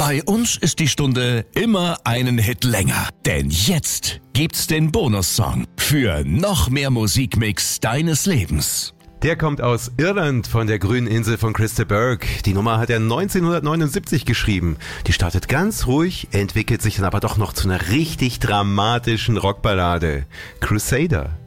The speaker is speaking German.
Bei uns ist die Stunde immer einen Hit länger. Denn jetzt gibt's den Bonussong für noch mehr Musikmix deines Lebens. Der kommt aus Irland von der grünen Insel von Chris de Burgh. Die Nummer hat er 1979 geschrieben. Die startet ganz ruhig, entwickelt sich dann aber doch noch zu einer richtig dramatischen Rockballade. Crusader.